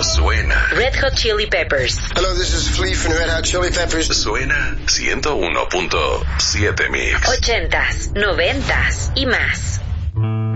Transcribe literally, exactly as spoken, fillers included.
suena. Red Hot Chili Peppers. Hello, this is Flea from Red Hot Chili Peppers. Suena ciento uno punto siete Mix. Ochentas, noventas y más.